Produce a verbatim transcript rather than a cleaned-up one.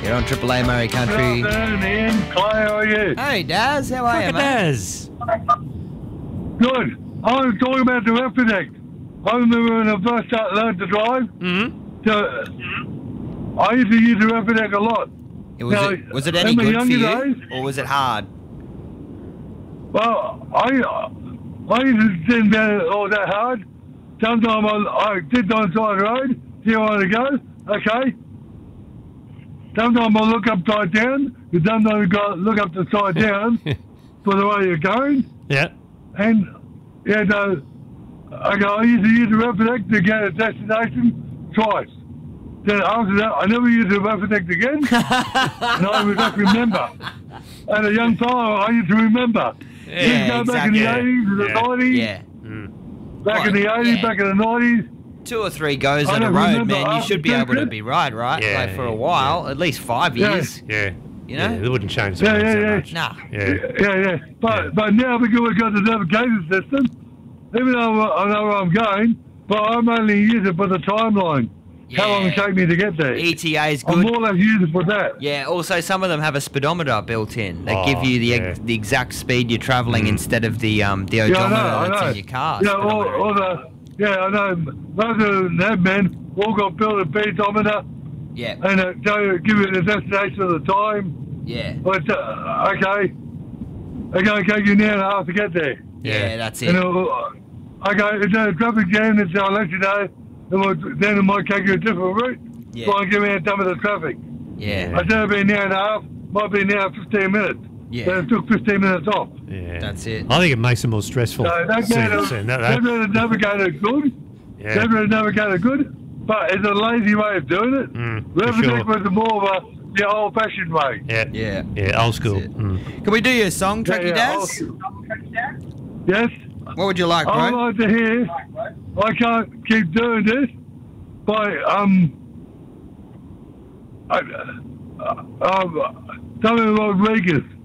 You're on Triple A Murray Country. Good afternoon, Ian. Clay, how are you? Hey, Daz. How are you, mate? Daz. Good. I was talking about the Refidex. I remember when I first started learned to drive. Mm-hmm. So, I used to use the Refidex a lot. It was, Now, it, was it any in my good for you, younger days, or was it hard? well, I I used to didn't get it all that hard. Sometimes I, I did on the side of the road, see where I want to go, okay. Sometimes I look upside down, you sometimes you got to look up the side down for the way you're going. Yeah. And, yeah, no, okay, I used to use the Refidex to get a destination twice. Then after that, I never used the Refidex again, and I would just remember. As a young fellow, I used to remember. Yeah, Used to go back in the exactly. eighties and the Yeah. nineties. Yeah. Mm. Back Well, in the eighties, yeah. back in the nineties. Two or three goes I on a don't road, remember man. You after should be able to Brexit. be right, right? Yeah, like for a yeah, while, at least five Yeah. years. Yeah. You know? Yeah, it wouldn't change the Yeah, road yeah, so yeah. much. Nah. Yeah. Yeah, yeah. But Yeah. but now because we've got the navigation system, even though I know where I'm going, but I'm only using it for the timeline. How long it Yeah. take me to get there? E T A is I'm good. more or less using it for that. Yeah, also some of them have a speedometer built in. They Oh, give you the ex- yeah. the exact speed you're travelling Mm. instead of the um the Yeah, I odometer know, I that's know. in your car. Yeah, all, speedometer. all the, yeah, I know. Most of the men all got built a speedometer yeah, and uh, so give you the destination of the time. yeah, But, uh, okay, they're going to take you an hour and a half to get there. yeah, Yeah. that's And it. it'll, okay, if there's a traffic jam, then I'll let you know. Then, we'll, then it might take you a different route. Yeah. So I'll give you a time of the traffic. Yeah, Instead of being an hour and a half, might be an hour and fifteen minutes. Yeah. Then it took fifteen minutes off. Yeah. That's it. I think it makes it more stressful. So that seeing- kind of, seeing that- that that- route navigator good. Yeah. That route navigator good. But it's a lazy way of doing it. Mm, for Refidex sure. was more of a the old-fashioned way. Yeah. Yeah. Yeah, old school. That's it. Mm. Can we do your song, Yeah, Truckee yeah, Daz? old- Yes. What would you like, I would bro? like to hear. I can't keep doing this by um. I, uh, um, Tommy Rodriguez.